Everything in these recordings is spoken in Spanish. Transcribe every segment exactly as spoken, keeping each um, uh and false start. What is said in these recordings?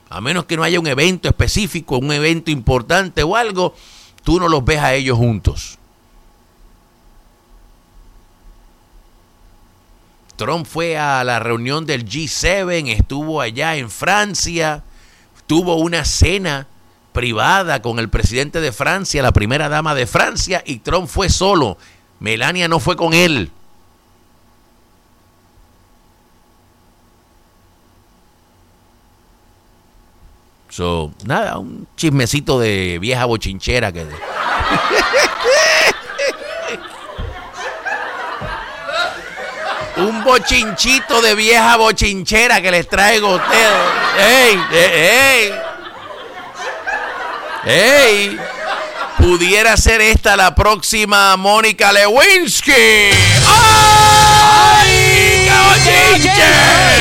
A menos que no haya un evento específico, un evento importante o algo, tú no los ves a ellos juntos. Trump fue a la reunión del G siete, estuvo allá en Francia, tuvo una cena privada con el presidente de Francia, la primera dama de Francia, y Trump fue solo. Melania no fue con él. So, nada, un chismecito de vieja bochinchera que... un bochinchito de vieja bochinchera que les traigo a ustedes. ¡Ey! ¡Ey! ¡Ey! Pudiera ser esta la próxima Mónica Lewinsky. ¡Ay! ¡Qué bochinche!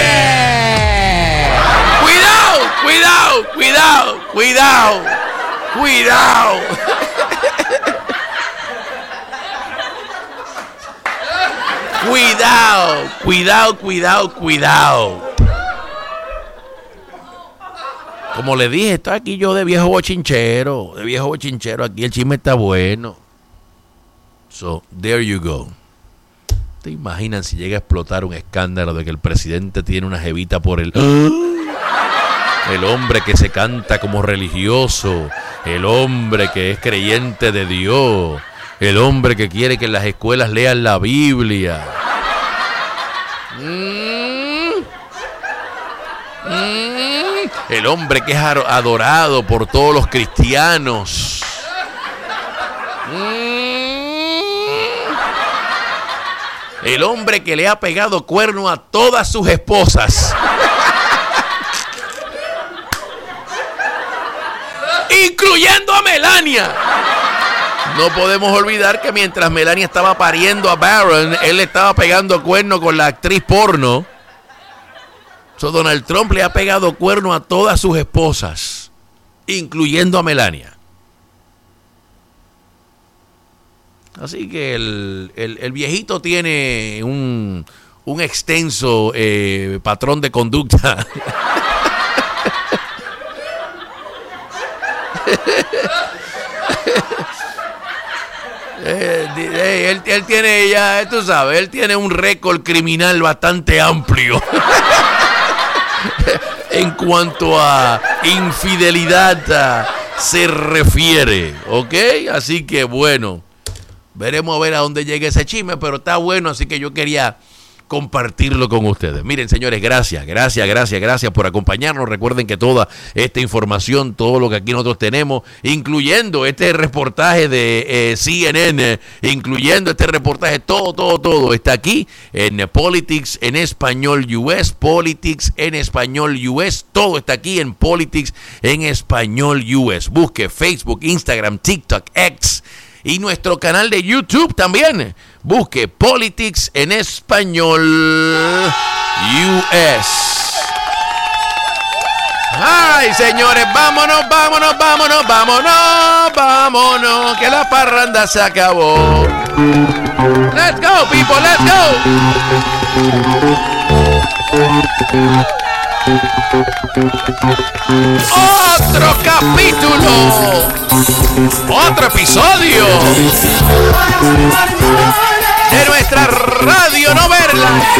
¡Cuidado! ¡Cuidado! ¡Cuidado! ¡Cuidado! ¡Cuidado! Cuidado, cuidado, cuidado, cuidado. Como le dije, estoy aquí yo de viejo bochinchero, de viejo bochinchero, aquí el chisme está bueno. So, there you go. ¿Te imaginan si llega a explotar un escándalo de que el presidente tiene una jevita por el... el hombre que se canta como religioso, el hombre que es creyente de Dios, el hombre que quiere que en las escuelas lean la Biblia? Mm. Mm. El hombre que es adorado por todos los cristianos. Mm. El hombre que le ha pegado cuerno a todas sus esposas. Incluyendo a Melania. No podemos olvidar que mientras Melania estaba pariendo a Barron, él le estaba pegando cuerno con la actriz porno. So, Donald Trump le ha pegado cuerno a todas sus esposas, incluyendo a Melania. Así que el, el, el viejito tiene un, un extenso eh, patrón de conducta. Eh, eh, él, él tiene ya, tú sabes, él tiene un récord criminal bastante amplio en cuanto a infidelidad uh, se refiere, ¿ok? Así que bueno, veremos a ver a dónde llega ese chisme, pero está bueno, así que yo quería compartirlo con ustedes. Miren, señores, gracias, gracias, gracias, gracias por acompañarnos. Recuerden que toda esta información, todo lo que aquí nosotros tenemos, incluyendo este reportaje de eh, C N N, incluyendo este reportaje, todo, todo, todo está aquí en Politics en Español U S, Politics en Español U S, todo está aquí en Politics en Español U S. Busque Facebook, Instagram, TikTok, X y nuestro canal de YouTube también. Busque Politics en Español U S. Ay, señores, vámonos, vámonos, vámonos, vámonos, vámonos, que la parranda se acabó. Let's go, people, let's go. Otro capítulo, otro episodio de nuestra radionovela.